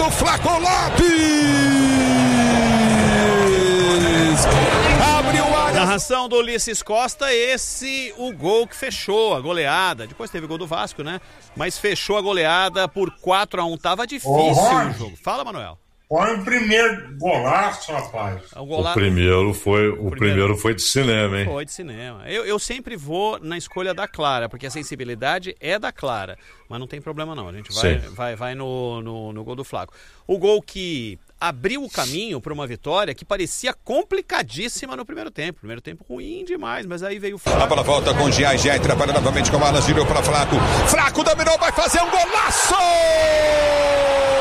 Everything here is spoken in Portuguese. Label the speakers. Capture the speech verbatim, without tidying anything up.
Speaker 1: do Flaco Lopes. Abriu a
Speaker 2: narração do Ulisses Costa, esse o gol que fechou a goleada. Depois teve gol do Vasco, né? Mas fechou a goleada por quatro a um. Tava difícil o jogo. Fala, Manuel.
Speaker 3: Foi o primeiro golaço, rapaz.
Speaker 2: O, gola...
Speaker 4: o primeiro foi o, o primeiro... primeiro foi de cinema, hein?
Speaker 2: Foi de cinema. Eu, eu sempre vou na escolha da Clara, porque a sensibilidade é da Clara. Mas não tem problema não, a gente vai, vai, vai no, no, no gol do Flaco. O gol que abriu o caminho para uma vitória que parecia complicadíssima no primeiro tempo. Primeiro tempo ruim demais, mas aí veio o Flaco.
Speaker 1: A bola volta com o Gia, Gia trabalha novamente com o Alas, girou para Flaco. Flaco dominou, vai fazer um golaço!